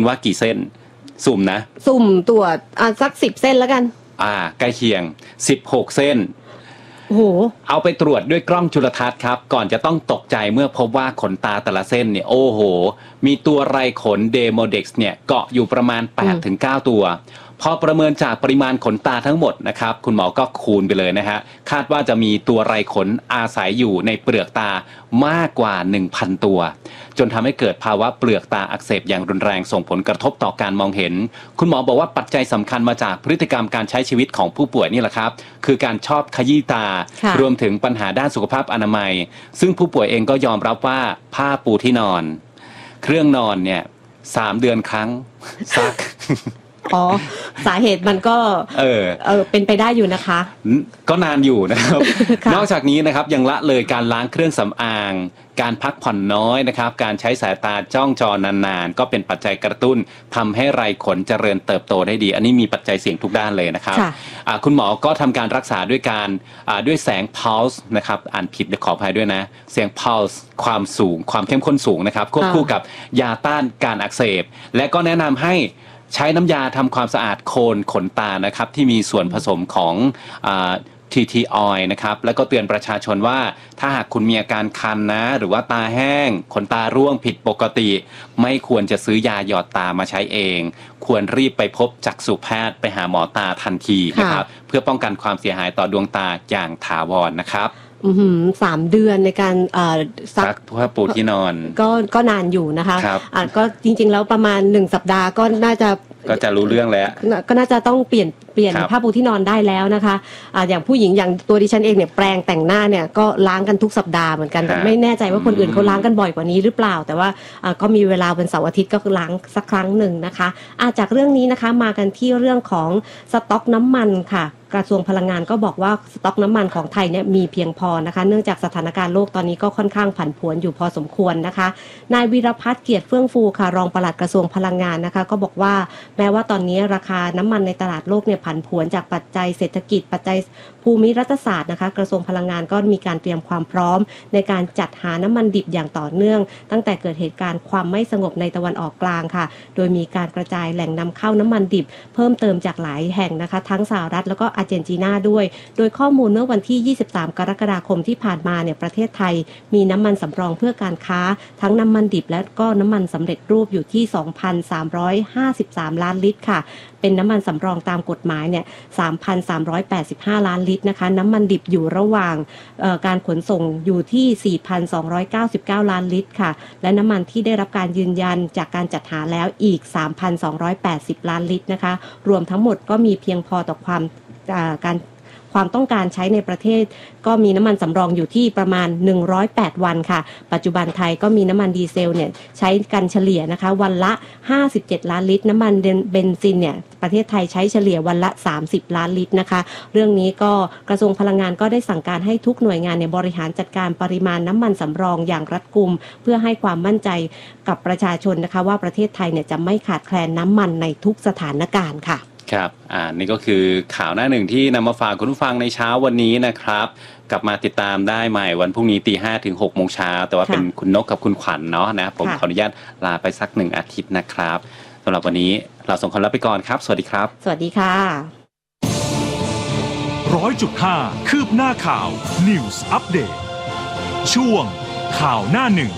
ว่ากี่เส้นสุ่มนะสุ่มตรวจสัก10 เส้นแล้วกันใกล้เคียง16เส้นโอ้โหเอาไปตรวจด้วยกล้องจุลทรรศน์ครับก่อนจะต้องตกใจเมื่อพบว่าขนตาแต่ละเส้นเนี่ยโอ้โหมีตัวไรขนเดโมเด็กซ์เนี่ยเกาะอยู่ประมาณ 8-9 ตัวพอประเมินจากปริมาณขนตาทั้งหมดนะครับคุณหมอก็คูณไปเลยนะฮะคาดว่าจะมีตัวไรขนอาศัยอยู่ในเปลือกตามากกว่า 1,000 ตัวจนทำให้เกิดภาวะเปลือกตาอักเสบอย่างรุนแรงส่งผลกระทบต่อการมองเห็นคุณหมอบอกว่าปัจจัยสำคัญมาจากพฤติกรรมการใช้ชีวิตของผู้ป่วยนี่แหละครับคือการชอบขยี้ตารวมถึงปัญหาด้านสุขภาพอนามัยซึ่งผู้ป่วยเองก็ยอมรับว่าผ้าปูที่นอนเครื่องนอนเนี่ย3 เดือนครั้งซักสาเหตุมันก็เป็นไปได้อยู่นะคะก็นานอยู่นะครับ นอกจากนี้นะครับยังละเลยการล้างเครื่องสำอางการพักผ่อนน้อยนะครับการใช้สายตาจ้องจอนานๆก็เป็นปัจจัยกระตุ้นทำให้ไรขนเจริญเติบโตได้ดีอันนี้มีปัจจัยเสี่ยงทุกด้านเลยนะครับคุณหมอก็ทำการรักษาด้วยการด้วยแสง pulse นะครับอ่านผิดขออภัยด้วยนะแสง pulse ความสูงความเข้มข้นสูงนะครับควบคู่กับยาต้านการอักเสบและก็แนะนำให้ใช้น้ำยาทำความสะอาดโคนขนตานะครับที่มีส่วนผสมของTT Oil นะครับแล้วก็เตือนประชาชนว่าถ้าหากคุณมีอาการคันนะหรือว่าตาแห้งขนตาร่วงผิดปกติไม่ควรจะซื้อยาหยอดตามาใช้เองควรรีบไปพบจักษุแพทย์ไปหาหมอตาทันทีนะครับเพื่อป้องกันความเสียหายต่อดวงตาอย่างถาวรนะครับ 3 เดือนในการซักผ้าปูที่นอนก็นานอยู่นะคะก็จริงๆแล้วประมาณ1 สัปดาห์ก็น่าจะรู้เรื่องแล้วก็น่าจะต้องเปลี่ยนผ้าปูที่นอนได้แล้วนะคะอย่างผู้หญิงอย่างตัวดิฉันเองเนี่ยแปรงแต่งหน้าเนี่ยก็ล้างกันทุกสัปดาห์เหมือนกันแต่ไม่แน่ใจว่าคนอื่นเขาล้างกันบ่อยกว่านี้หรือเปล่าแต่ว่าก็มีเวลาวันเสาร์อาทิตย์ก็ล้างสักครั้งหนึ่งนะคะจากเรื่องนี้นะคะมากันที่เรื่องของสต็อกน้ำมันค่ะกระทรวงพลังงานก็บอกว่าสต็อกน้ำมันของไทยเนี่ยมีเพียงพอนะคะเนื่องจากสถานการณ์โลกตอนนี้ก็ค่อนข้างผันผวนอยู่พอสมควรนะคะนายวีรพัฒน์เกียรติเฟื่องฟูค่ะรองปลัดกระทรวงพลังงานนะคะก็บอกว่าแม้ว่าตอนนี้ราคาน้ำมันในตลาดโลกเนี่ยผันผวนจากปัจจัยเศรษฐกิจปัจจัยภูมิรัฐศาสตร์นะคะกระทรวงพลังงานก็มีการเตรียมความพร้อมในการจัดหาน้ำมันดิบอย่างต่อเนื่องตั้งแต่เกิดเหตุการณ์ความไม่สงบในตะวันออกกลางค่ะโดยมีการกระจายแหล่งนำเข้าน้ำมันดิบเพิ่มเติมจากหลายแห่งนะคะทั้งสหรัฐแล้วก็อาร์เจนตินาด้วยโดยข้อมูลเมื่อวันที่23 กรกฎาคมที่ผ่านมาเนี่ยประเทศไทยมีน้ำมันสำรองเพื่อการค้าทั้งน้ำมันดิบและก็น้ำมันสำเร็จรูปอยู่ที่ 2,353 ล้านลิตรค่ะเป็นน้ำมันสำรองตามกฎหมายเนี่ย 3,385 ล้านลิตรนะคะน้ำมันดิบอยู่ระหว่างการขนส่งอยู่ที่ 4,299 ล้านลิตรค่ะและน้ำมันที่ได้รับการยืนยันจากการจัดหาแล้วอีก 3,280 ล้านลิตรนะคะรวมทั้งหมดก็มีเพียงพอต่อความต้องการใช้ในประเทศก็มีน้ำมันสำรองอยู่ที่ประมาณ108 วันค่ะปัจจุบันไทยก็มีน้ำมันดีเซลเนี่ยใช้กันเฉลี่ยนะคะวันละ57 ล้านลิตรน้ำมันเบนซินเนี่ยประเทศไทยใช้เฉลี่ยวันละ30 ล้านลิตรนะคะเรื่องนี้ก็กระทรวงพลังงานก็ได้สั่งการให้ทุกหน่วยงานในบริหารจัดการปริมาณน้ำมันสำรองอย่างรัดกุมเพื่อให้ความมั่นใจกับประชาชนนะคะว่าประเทศไทยเนี่ยจะไม่ขาดแคลนน้ำมันในทุกสถานการณ์ค่ะครับนี่ก็คือข่าวหน้าหนึ่งที่นำมาฝากคุณผู้ฟังในเช้าวันนี้นะครับกลับมาติดตามได้ใหม่วันพรุ่งนี้ 5:00 ถึง 6:00 น.แต่ว่าเป็นคุณนกกับคุณขวัญเนาะนะผมขออนุญาตลาไปสัก1 อาทิตย์นะครับสำหรับวันนี้เราส่งคนลาไปก่อนครับสวัสดีครับสวัสดีค่ะ 100.5 คืบหน้าข่าว News Update ช่วงข่าวหน้าหนึ่ง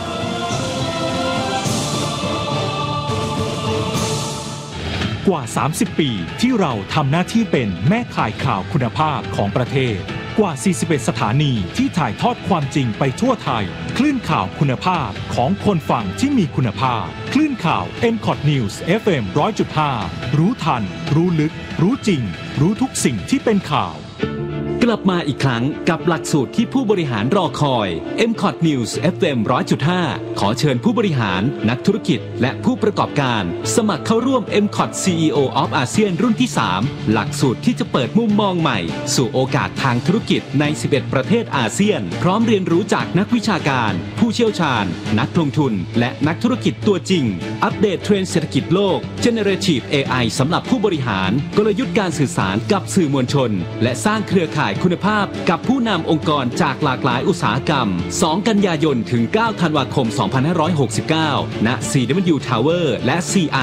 กว่า30 ปีที่เราทำหน้าที่เป็นแม่ข่ายข่าวคุณภาพของประเทศกว่า41 สถานีที่ถ่ายทอดความจริงไปทั่วไทยคลื่นข่าวคุณภาพของคนฟังที่มีคุณภาพคลื่นข่าว MCOT News FM 100.5 รู้ทันรู้ลึกรู้จริงรู้ทุกสิ่งที่เป็นข่าวกลับมาอีกครั้งกับหลักสูตรที่ผู้บริหารรอคอย MCOT News FM 100.5 ขอเชิญผู้บริหารนักธุรกิจและผู้ประกอบการสมัครเข้าร่วม MCOT CEO of ASEAN รุ่นที่ 3 หลักสูตรที่จะเปิดมุมมองใหม่สู่โอกาสทางธุรกิจใน 11 ประเทศอาเซียนพร้อมเรียนรู้จากนักวิชาการผู้เชี่ยวชาญนักลงทุนและนักธุรกิจตัวจริงอัปเดตเทรนด์เศรษฐกิจโลก Generative AI สำหรับผู้บริหารกลยุทธ์การสื่อสารกับสื่อมวลชนและสร้างเครือข่ายคุณภาพกับผู้นำองค์กรจากหลากหลายอุตสาหกรรม 2 กันยายนถึง 9 ธันวาคม 2569 ณ CW Tower และ CR